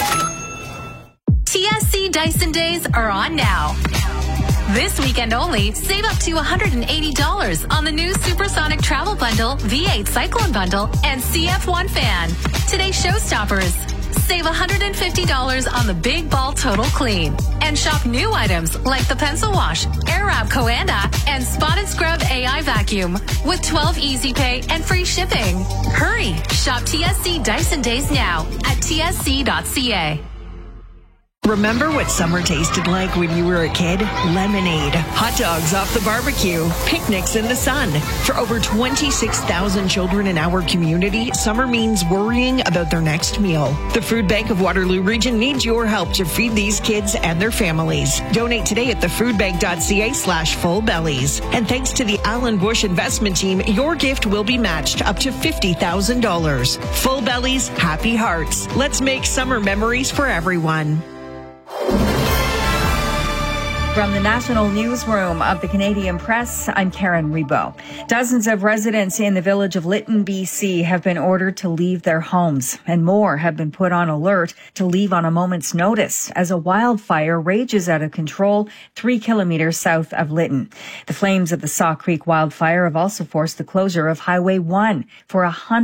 S25: TSC Dyson Days are on now. This weekend only, save up to $180 on the new Supersonic Travel Bundle, V8 Cyclone Bundle, and CF1 Fan. Today's showstoppers. Save $150 on the Big Ball Total Clean. And shop new items like the Pencil Wash, Airwrap Coanda, and Spot and Scrub AI Vacuum with 12 Easy Pay and free shipping. Hurry! Shop TSC Dyson Days now at tsc.ca.
S29: Remember what summer tasted like when you were a kid? Lemonade, hot dogs off the barbecue, picnics in the sun. For over 26,000 children in our community, summer means worrying about their next meal. The Food Bank of Waterloo Region needs your help to feed these kids and their families. Donate today at thefoodbank.ca/fullbellies. And thanks to the Alan Bush Investment Team, your gift will be matched up to $50,000. Full Bellies, happy hearts. Let's make summer memories for everyone.
S1: From the National Newsroom of the Canadian Press, I'm Karen Rebo. Dozens of residents in the village of Lytton, BC have been ordered to leave their homes, and more have been put on alert to leave on a moment's notice as a wildfire rages out of control 3 kilometers south of Lytton. The flames of the Saw Creek wildfire have also forced the closure of Highway 1 for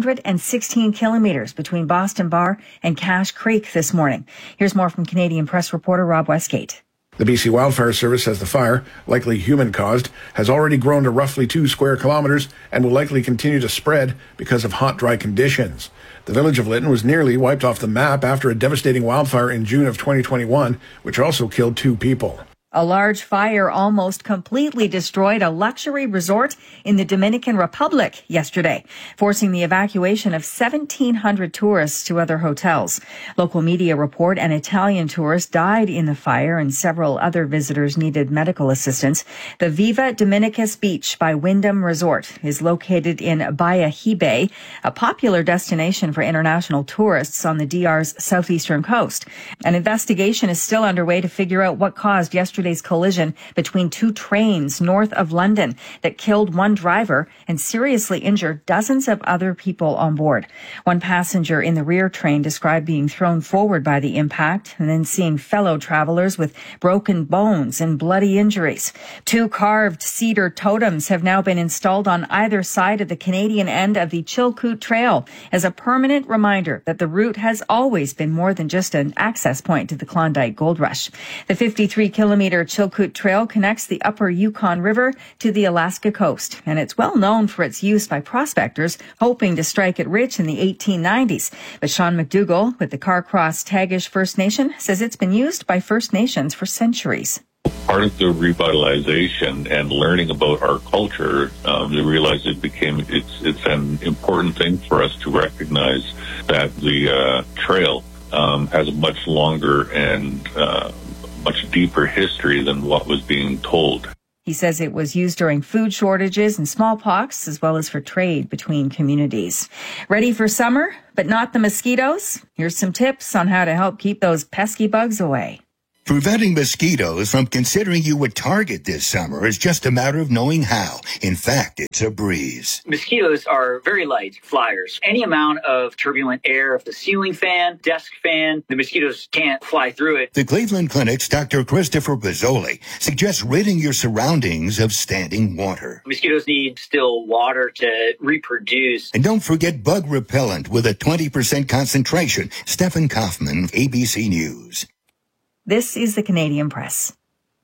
S1: 116 kilometers between Boston Bar and Cache Creek this morning. Here's more from Canadian Press reporter Rob Westgate.
S6: The BC Wildfire Service says the fire, likely human-caused, has already grown to roughly 2 square kilometers and will likely continue to spread because of hot, dry conditions. The village of Lytton was nearly wiped off the map after a devastating wildfire in June of 2021, which also killed 2 people.
S1: A large fire almost completely destroyed a luxury resort in the Dominican Republic yesterday, forcing the evacuation of 1,700 tourists to other hotels. Local media report an Italian tourist died in the fire and several other visitors needed medical assistance. The Viva Dominicus Beach by Wyndham Resort is located in Bayahibe, a popular destination for international tourists on the DR's southeastern coast. An investigation is still underway to figure out what caused yesterday's collision between 2 trains north of London that killed 1 driver and seriously injured dozens of other people on board. One passenger in the rear train described being thrown forward by the impact and then seeing fellow travelers with broken bones and bloody injuries. 2 carved cedar totems have now been installed on either side of the Canadian end of the Chilkoot Trail as a permanent reminder that the route has always been more than just an access point to the Klondike Gold Rush. The 53-kilometer Chilkoot Trail connects the upper Yukon River to the Alaska coast, and it's well known for its use by prospectors hoping to strike it rich in the 1890s. But Sean McDougall with the Carcross Tagish First Nation says it's been used by First Nations for centuries.
S7: Part of the revitalization and learning about our culture, they realized it's an important thing for us to recognize that the trail has a much longer and much deeper history than what was being told.
S1: He says it was used during food shortages and smallpox, as well as for trade between communities. Ready for summer, but not the mosquitoes? Here's some tips on how to help keep those pesky bugs away.
S8: Preventing mosquitoes from considering you a target this summer is just a matter of knowing how. In fact, it's a breeze.
S9: Mosquitoes are very light flyers. Any amount of turbulent air, if the ceiling fan, desk fan, the mosquitoes can't fly through it.
S8: The Cleveland Clinic's Dr. Christopher Bozzoli suggests ridding your surroundings of standing water.
S9: Mosquitoes need still water to reproduce.
S8: And don't forget bug repellent with a 20% concentration. Stephen Kaufman, ABC News.
S1: This is the Canadian Press.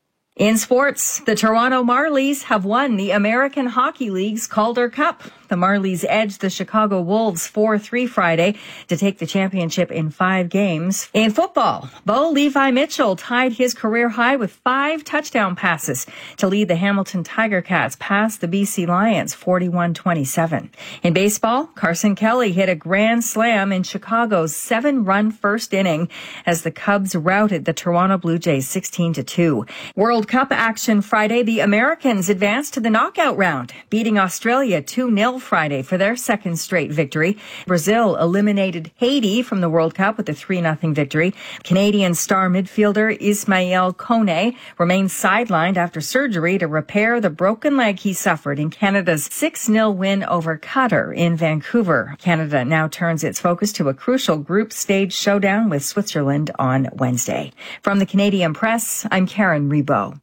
S1: In sports, the Toronto Marlies have won the American Hockey League's Calder Cup. The Marlies edged the Chicago Wolves 4-3 Friday to take the championship in 5 games. In football, Bo Levi Mitchell tied his career high with 5 touchdown passes to lead the Hamilton Tiger Cats past the BC Lions 41-27. In baseball, Carson Kelly hit a grand slam in Chicago's 7-run first inning as the Cubs routed the Toronto Blue Jays 16-2. World Cup action Friday, the Americans advanced to the knockout round, beating Australia 2-0 Friday for their second straight victory. Brazil eliminated Haiti from the World Cup with a 3-0 victory. Canadian star midfielder Ismael Kone remains sidelined after surgery to repair the broken leg he suffered in Canada's 6-0 win over Qatar in Vancouver. Canada now turns its focus to a crucial group stage showdown with Switzerland on Wednesday. From the Canadian Press, I'm Karen Rebo.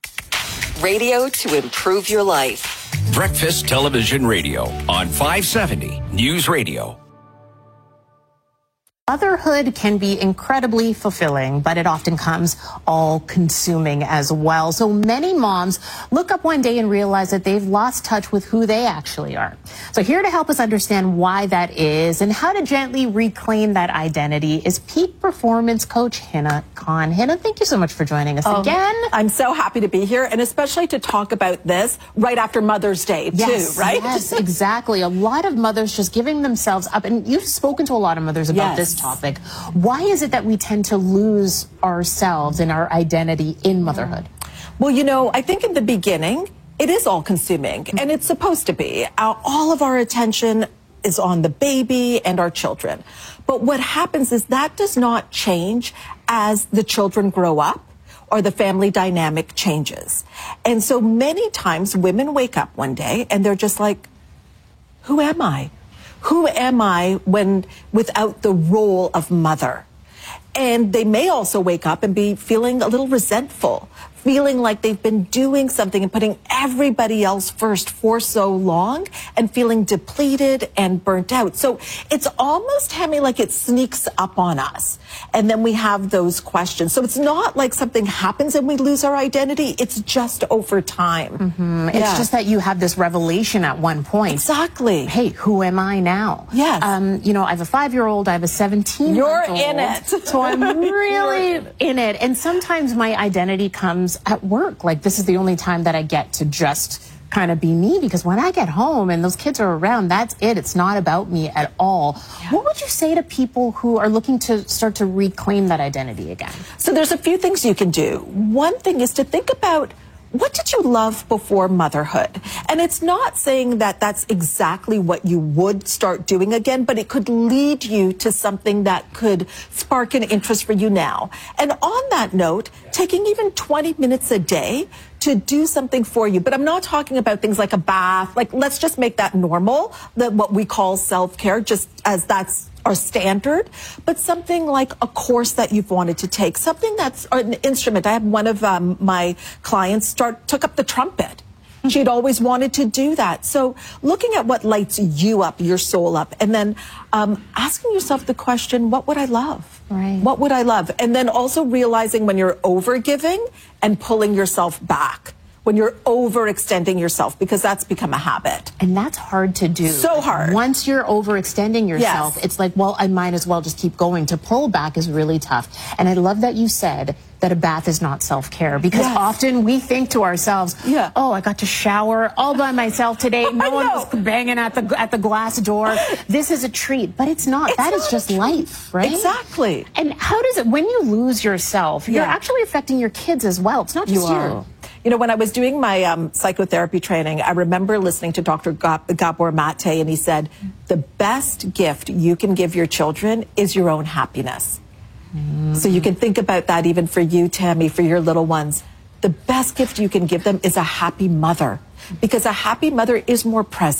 S3: Radio to improve your life.
S2: Breakfast Television Radio on 570 News Radio.
S23: Motherhood can be incredibly fulfilling, but it often comes all-consuming as well. So many moms look up one day and realize that they've lost touch with who they actually are. So here to help us understand why that is and how to gently reclaim that identity is peak performance coach Hina Khan. Hina, thank you so much for joining us again.
S26: I'm so happy to be here, and especially to talk about this right after Mother's Day, too, right?
S23: Yes, exactly. A lot of mothers just giving themselves up, and you've spoken to a lot of mothers about this topic. Why is it that we tend to lose ourselves and our identity in motherhood?
S26: Well, you know, I think in the beginning, it is all-consuming, and it's supposed to be. All of our attention is on the baby and our children. But what happens is that does not change as the children grow up, or the family dynamic changes. And so many times women wake up one day and they're just like, who am I? Who am I without the role of mother? And they may also wake up and be feeling a little resentful, feeling like they've been doing something and putting everybody else first for so long and feeling depleted and burnt out. So it's almost, Tammy, like it sneaks up on us. And then we have those questions. So it's not like something happens and we lose our identity. It's just over time.
S23: Mm-hmm. It's just that you have this revelation at one point.
S26: Exactly.
S23: Hey, who am I now?
S26: Yes.
S23: You know, I have a 5-year-old, I have a 17-year-old.
S26: You're in it.
S23: So I'm really in it. And sometimes my identity comes at work. Like, this is the only time that I get to just kind of be me, because when I get home and those kids are around, that's it. It's not about me at all. Yeah. What would you say to people who are looking to start to reclaim that identity again?
S26: So there's a few things you can do. One thing is to think about, what did you love before motherhood? And it's not saying that that's exactly what you would start doing again, but it could lead you to something that could spark an interest for you now. And on that note, taking even 20 minutes a day to do something for you. But I'm not talking about things like a bath. Like, let's just make that normal, what we call self-care, just as that's our standard, but something like a course that you've wanted to take, something that's an instrument. I had one of my clients took up the trumpet. She'd always wanted to do that. So looking at what lights you up, your soul up, and then asking yourself the question, what would I love?
S23: Right.
S26: What would I love? And then also realizing when you're overgiving and pulling yourself back. When you're overextending yourself, because that's become a habit.
S23: And that's hard to do.
S26: So hard.
S23: Once you're overextending yourself,
S26: yes.
S23: It's like, well, I might as well just keep going. To pull back is really tough. And I love that you said that a bath is not self-care, because often we think to ourselves, oh, I got to shower all by myself today. No one was banging at the glass door. This is a treat, but it's not. That is just life, right?
S26: Exactly.
S23: And how does it, when you lose yourself, you're actually affecting your kids as well. It's not just you.
S26: You know, when I was doing my psychotherapy training, I remember listening to Dr. Gabor Mate, and he said, the best gift you can give your children is your own happiness. Mm-hmm. So you can think about that even for you, Tammy, for your little ones. The best gift you can give them is a happy mother, because a happy mother is more present.